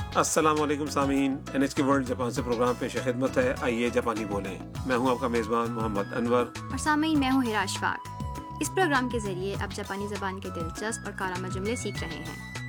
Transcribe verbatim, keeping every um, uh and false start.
अस्सलाम वालेकुम सामीन, एन एच के वर्ल्ड जापान से प्रोग्राम पेश खिदमत है। आइए जापानी बोलें। मैं हूं आपका मेज़बान मोहम्मद अनवर और सामीन मैं हूं हिरा अशफाक। इस प्रोग्राम के ज़रिए आप जापानी ज़बान के दिलचस्प और कारामा जुमले सीख रहे हैं।